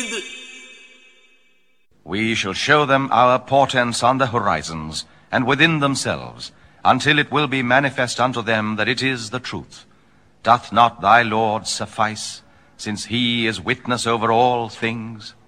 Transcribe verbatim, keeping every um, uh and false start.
We shall show them our portents on the horizons, and within themselves, until it will be manifest unto them that it is the truth. Doth not thy Lord suffice, since he is witness over all things?